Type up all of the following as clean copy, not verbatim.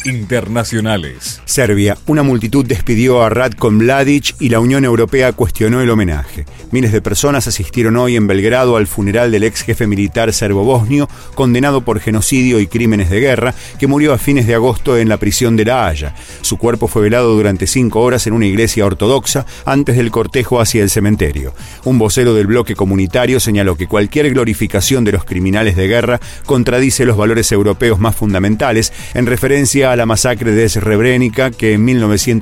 Internacionales. Serbia. Una multitud despidió a Ratko Mladic y la Unión Europea cuestionó el homenaje. Miles de personas asistieron hoy en Belgrado al funeral del ex jefe militar serbo-bosnio, condenado por genocidio y crímenes de guerra, que murió a fines de agosto en la prisión de La Haya. Su cuerpo fue velado durante 5 horas en una iglesia ortodoxa antes del cortejo hacia el cementerio. Un vocero del bloque comunitario señaló que cualquier glorificación de los criminales de guerra contradice los valores europeos más fundamentales, en referencia a la masacre de Srebrenica, que en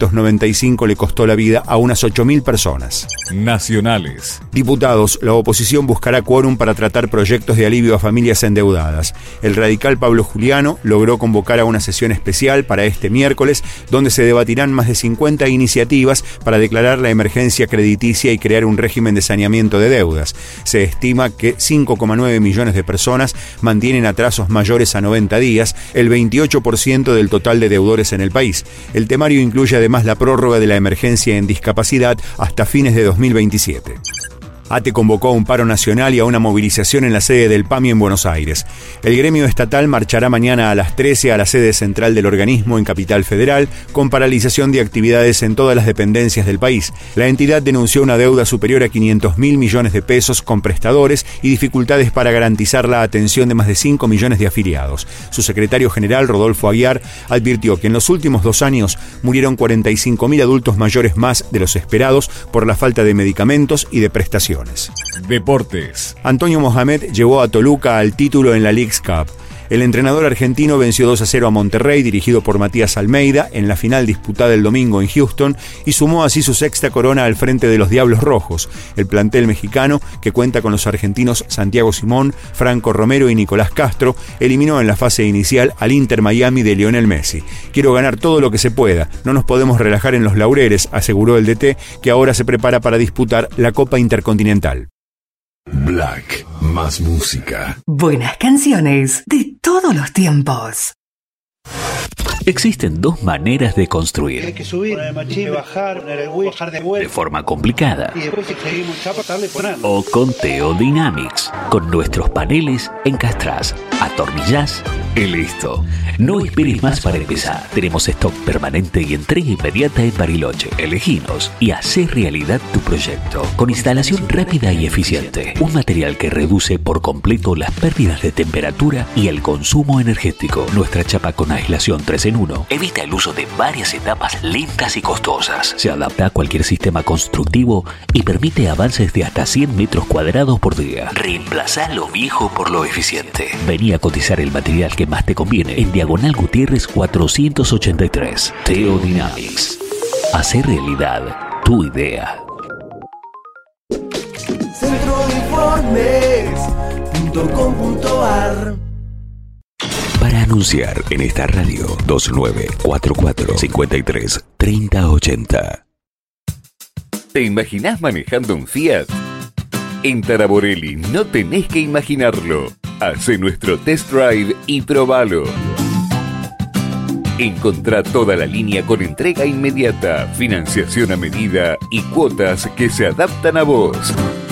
1995 le costó la vida a unas 8.000 personas. Nacionales. Diputados, la oposición buscará quórum para tratar proyectos de alivio a familias endeudadas. El radical Pablo Juliano logró convocar a una sesión especial para este miércoles, donde se debatirán más de 50 iniciativas para declarar la emergencia crediticia y crear un régimen de saneamiento de deudas. Se estima que 5,9 millones de personas mantienen atrasos mayores a 90 días, el 28% del total de deudores en el país. El temario incluye además la prórroga de la emergencia en discapacidad hasta fines de 2027. ATE convocó a un paro nacional y a una movilización en la sede del PAMI en Buenos Aires. El gremio estatal marchará mañana a las 13 a la sede central del organismo en Capital Federal, con paralización de actividades en todas las dependencias del país. La entidad denunció una deuda superior a 500.000 millones de pesos con prestadores y dificultades para garantizar la atención de más de 5 millones de afiliados. Su secretario general, Rodolfo Aguiar, advirtió que en los últimos 2 años murieron 45.000 adultos mayores más de los esperados por la falta de medicamentos y de prestaciones. Deportes. Antonio Mohamed llevó a Toluca al título en la Leagues Cup. El entrenador argentino venció 2-0 a Monterrey, dirigido por Matías Almeida, en la final disputada el domingo en Houston, y sumó así su 6ª corona al frente de los Diablos Rojos. El plantel mexicano, que cuenta con los argentinos Santiago Simón, Franco Romero y Nicolás Castro, eliminó en la fase inicial al Inter Miami de Lionel Messi. Quiero ganar todo lo que se pueda, no nos podemos relajar en los laureles, aseguró el DT, que ahora se prepara para disputar la Copa Intercontinental. Black, más música. Buenas canciones de todos los tiempos. Existen 2 maneras de construir. Hay que subir, bajar, poner el wheel, bajar de vuelta. De forma complicada. Y después si seguimos chapa, darle poner. O con Teo Dynamics. Con nuestros paneles encastrás, atornillás y listo. No esperes más para empezar. Tenemos stock permanente y entrega inmediata en Bariloche. Eleginos y hacé realidad tu proyecto. Con instalación rápida y eficiente. Un material que reduce por completo las pérdidas de temperatura y el consumo energético. Nuestra chapa con aislación 3 en 1 evita el uso de varias etapas lentas y costosas. Se adapta a cualquier sistema constructivo y permite avances de hasta 100 metros cuadrados por día. Reemplazá lo viejo por lo eficiente. Vení a cotizar el material que más te conviene en Diagonal Gutiérrez 483. Teo Dynamics. Hacer realidad tu idea. Centroinformes.com.ar. Para anunciar en esta radio 2944533080. ¿Te imaginás manejando un Fiat? En Taraborelli no tenés que imaginarlo. Hacé nuestro test drive y probalo. Encontrá toda la línea con entrega inmediata, financiación a medida y cuotas que se adaptan a vos.